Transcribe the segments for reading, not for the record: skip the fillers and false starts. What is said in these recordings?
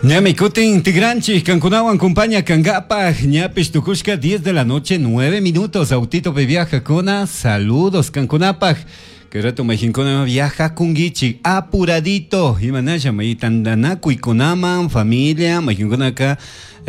Ñami kutin tigranchi cancunawan acompaña Kangapa, ñapis tukushka 10 de la noche, 9 minutos. Autito pe viaja cona, saludos Cancunapaj. Que rato Mexincona viaja con Gichi, apuradito. Y manaya, Tandanaku y Conaman, familia, Mexincona acá.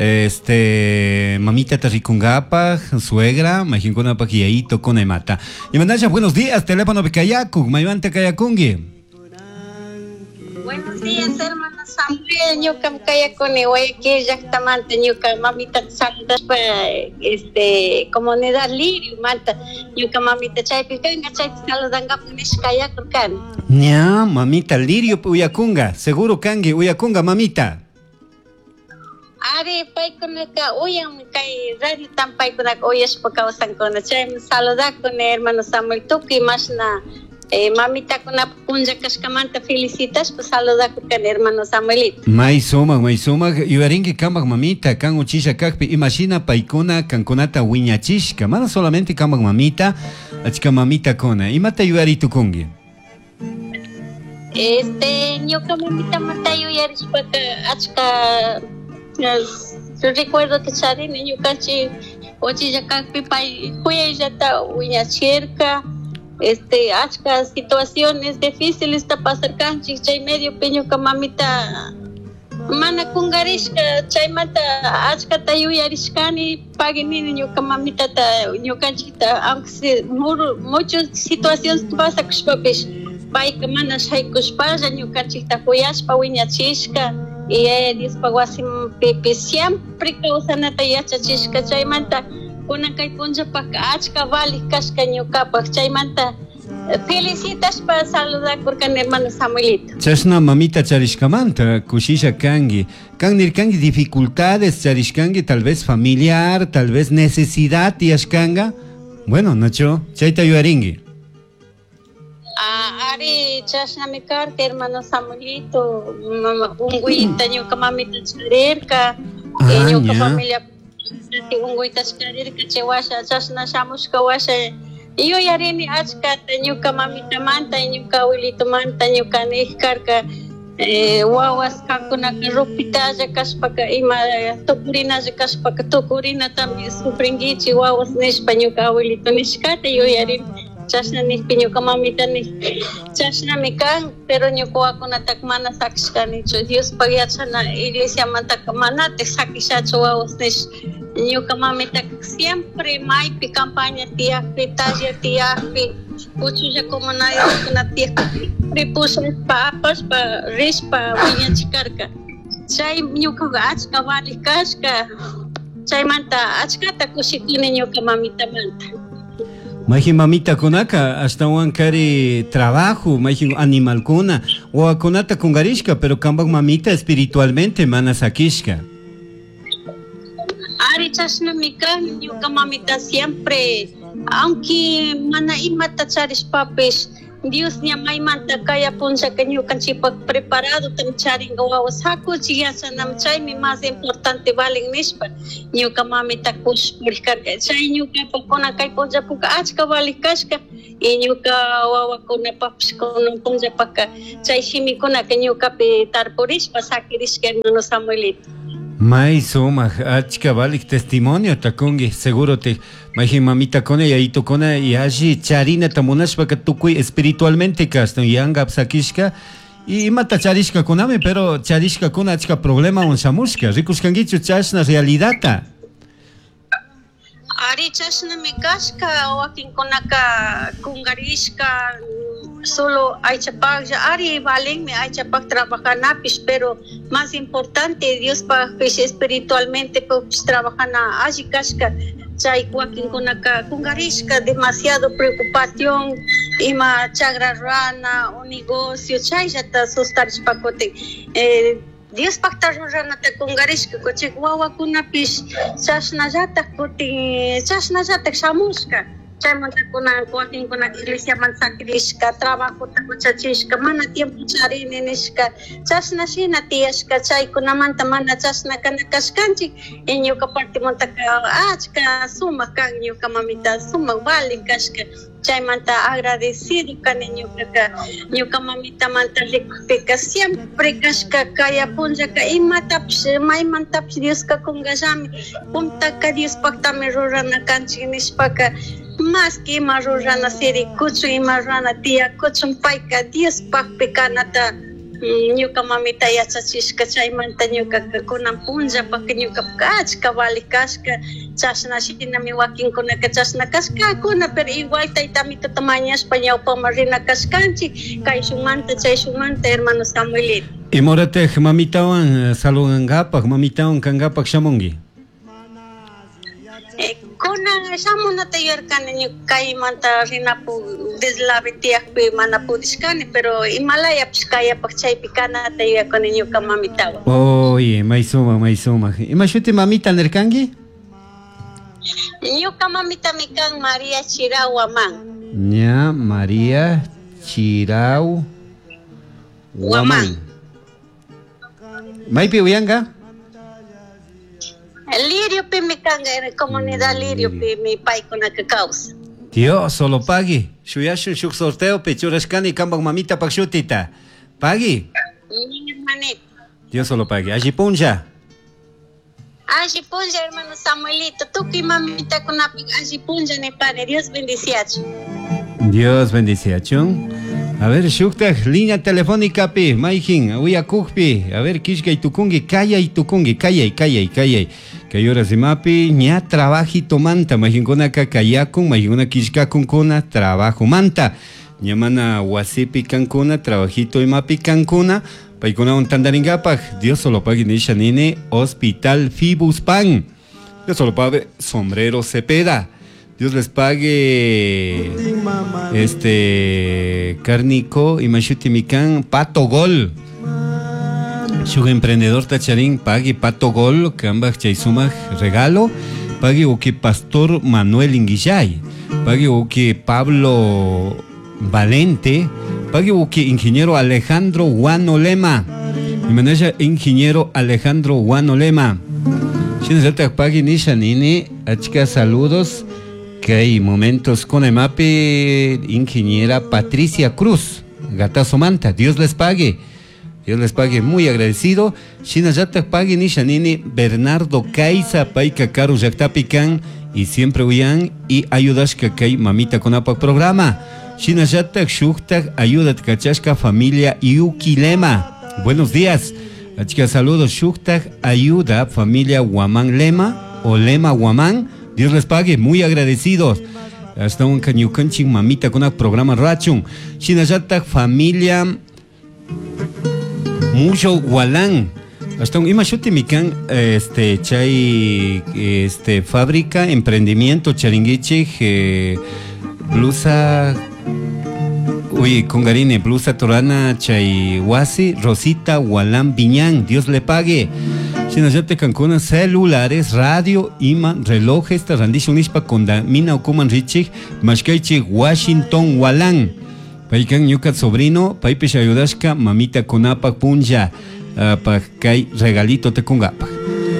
Mamita Taricungapa, suegra, Mexincona Paquiaito con Emata. Y manaya, buenos días, teléfono Pecayacu, Maivante Kayakungi. Buenos días, hermano Samuel. Ñuka kaya con que ya está manta ñuka mamita saludas para comunidad lirio manta ñuka mamita chaypi venga chay saludanga punis kaya kan. Ña, mamita lirio uyakunga, seguro kangi uyakunga mamita. Ari paikunaka uyam kay radio tan paikunaka uyas pakausan kona chay saluda con hermano Samuel tuki masna. Mamita con la punja cascamanta felicitas pues saluda con el hermano Samuelito. Mai soma, yuaringi kambak mamita, kan uchisha kakpi, imagina paikona kankonata wiñachishka, mana solamente kambak mamita, achka mamita kona, imata yuaritu kongi. Ñuka mamita mata yuaris paka achka, yo recuerdo que charini ñukachi uchisha kakpi pai huella wiñachirka. Achka situaciones difíciles está pasar canchi chay medio peño mamita mana kungarishka chay mata achka tayuyarishkani pagini ñuka mamita ta ñukanchita aunque muchas situaciones pasa kushpapish payka mana shaykushpalla ñukanchita kuyashpa wiñachishka y dispa wasim pipi siempre kawsanata yachachishka chaymanta kuna kay punjapaka achka vali kashka ñukapak chaymanta felicitas para saludar kurkan hermano Samuelito. Chashna mamita charishkamanta kushisha kangi. Kanir kangi dificultades charishkangi tal vez familiar, tal vez necesidad yashkanga. Bueno, Nacho, chayta yuaringi. Ari chashna mi carta hermano Samuelito, unguita ñuka mamita charirka, ñuka familia unguitas charirka chewasha chashna shamushka washa yo yarini achka ñuka mamita manta ñuka abuelito manta ñuka nihkarka wawas kankunaka rupitalla kashpaka ima tukurinalla kashpaka tukurina también sufringichi wawas nishpa ñuka abuelito nishkata yo yarini chashna nihpi ñuka mamita nih chashna mi kan pero ñuka wakunatak mana sakishkanichu Dios pagachana iglesia mantaka manate sakishachu wawas nish ñuka mamita siempre maypi campaña tiakpi taller tiakpi uchulla comunidad kuna tiakpi pripusha papas pa rispa wiñachikarka chay ñuka achka vali kashka chaymanta achkata kushikuni ñuka mamita manta. Maji mamita kunaka hasta wankari trabajo, maji animal kuna o kunata kungarishka pero kambak mamita espiritualmente mana sakishka. Ari chashna mika ñuka mamita siempre aunque mana imata charish papis Dios ñamaymanta kaya puncha que ñukanchipak preparado tam charinga wawas hakuchi yasanam chaymi más importante valen nishpa ñuka mamita kushpurkarka chay ñuka pakuna kay punchapuka achka valik kashka y ñuka wawakuna papish kuna punchapaka chay shimikuna que ñukapi tarpurishpa sakirishka hermano Samuelito. Mai soma, achka valik testimonio takungi, seguro te maji mamita kona yaito kona yaji charina tamunashpa katukui espiritualmente kastan yanga sakishka y mata charishka koname pero charishka kona achka problema on shamushka rikushkangichu chashna realidata. Ari chashna mikashka wakin konaka kungarishka solo aychapaklla ari valenme aychapak trabajanapis pero más importante Dios papish espiritualmente pues trabajana alli kashka chay wakin konaka kungarishka demasiado preocupación ima chagra rana un negocio chayllata sustarishpakote Dios paktarurranata kungarishka kuchik wawakunapish chashnallata kutin chashnallata shamushka chaymanta kuna iglesia man sakrishka trabajo takuchachishka mana tiempo charini nishka chashna shina tiyashka chaykunamanta mana chashna kana kashkanchik y ñuka partimuntaka achka sumak kan ñuka mamita sumak vale kashka chaymanta agradecido kani ñuka mamita manta rikupika siempre kashka kaya punllaka imatapish maymantapish Dioska kungallami puntaka Diospaqtami rurana kanchik nishpaka más que ima rurana sirikuchu ima rurana tiyakuchun payka Diospaqpi kanata ñuka mamita yachachishka chaymanta ñukaka kunan punllapaka ñukapaka achka vali kashka chashna shinami wakinkunaka chashna kashkakuna pero igual taytamituta mañashpa ñawpama rina kashkanchik kay shumanta chay shumanta hermano Samuelito. Imoratej mamitawan saludangapak mamitawan kangapak shamungi. Kuna shamunata yarkani kaymanta rinapu deslave tiakpi mana pudishkani pero Himalaya pishkayapak chaypi kanata yarkani ñuka mamitawa. Oye, maisuma. Imashuti mamita nerkangi? Ñuka mamita mi kan María Chirau Aman. Ña María Chirau Waman. Maypi uyanga? Lirio pi mi kanga en comunidad Lirio pi mi pai con la causa. Dios solo pague. Shuyashun shuk sorteo pechurashkani kambang mamita pakshutita. Pague. Mi hermanito. Dios solo pague. Allí punja. Allí punja hermano Samuelito. Tú que mamita con la allí punja ne pane. Dios bendiciacho. Dios bendiciacho. A ver, shuktak, línea telefónica pi, maijin, uyakukpi. A ver, kishka y tukungi, kaya y tukungi, kaya. Kayora zimapi, ña trabajito manta, majinkuna kakayakun, majinkuna kishkakun kuna, trabajo manta. Ñamana wasipi kankuna, trabajito imapi kankuna, paikuna un tandaringapaj, Dios solo pague nisha nini, Hospital Fibuspan. Dios solo pague Sombrero Cepeda. Dios les pague Cárnico y Mashuti Mikan Pato Gol. Su emprendedor Tacharín pague Pato Gol, Kambach Chaisumach regalo, pague Uki Pastor Manuel Inguillay, pague Uki Pablo Valente, pague Uki Ingeniero Alejandro Guanolema, y maneja Ingeniero Alejandro Guanolema. Shinzata pague Nishanini, achka saludos. Que hay momentos con Emape, ingeniera Patricia Cruz, Gatazo Manta, Dios les pague, muy agradecido. Shinayata pague Nishanini, Bernardo Caiza, Paika Karu Yaktapican, y siempre huyan, y ayudas que hay mamita con apa programa. Shinayata Shuktak, ayudat kachashka familia Yukilema. Buenos días, achka saludos, Shuktak, ayuda familia Guamán Lema, o Lema Guamán. Dios les pague, muy agradecidos. Hasta un cañucanching mamita con el programa Rachun. Shinayata familia Mucho Gualán. Hasta un imashuti mikan chay fábrica, emprendimiento charingiche, blusa congarine, blusa torana chay wasi, Rosita Gualán Viñán. Dios le pague. Shinayate Cancuna, celulares, radio, ima, relojes, tarandishun nispa mina okuman richik, mashkaichi Washington Walan. Paikan yukat sobrino, paipish ayudashka, mamita konapa punja, pa kai regalito te kungapa.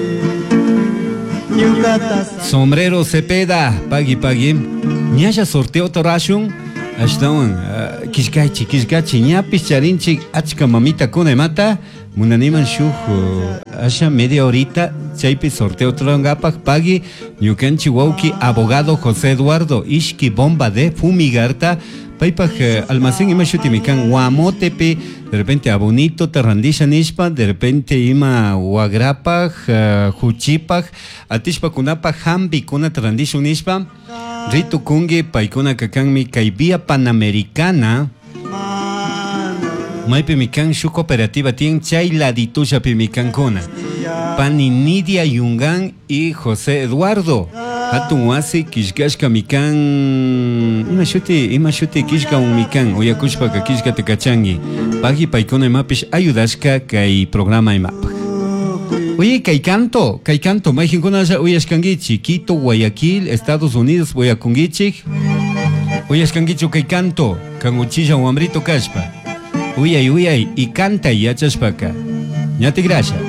Sombrero Cepeda, pagi. Nyasha sorteo torashun, ashtawan, kishkachi, nyapis charinchik, achka mamita konemata. Munaniman shuk asha media horita chaypi sorteo trangapak pagi ñukanchi wauki abogado José Eduardo ishki bomba de fumigarta paypaj almacén ima shutimikan guamotepi de repente abonito tarrandisha nishpa de repente ima wagrapaj huchipaj atishpa kunapa hambi kuna tarrandisha nishpa ritu kungi paikuna kakanmi kay vía panamericana. Maipe mikan shu cooperativa tien chay laditucha pimikan kona. Paninidia Yungan y José Eduardo. Hatunwasi kishkashka mikan. Imashuti kishka un mikan. Oyakushpa ka kishka te kachangi. Pagi paikona mapish ayudashka kay programa imap. Oye, Kaikanto, Majinkona uyashkangi, Chiquito, Guayaquil, Estados Unidos, Guayakungichik. Uyashkankichu kay canto kan uchilla wambrito kashpa. Uyay y canta yachashpaka. Ñati gracia.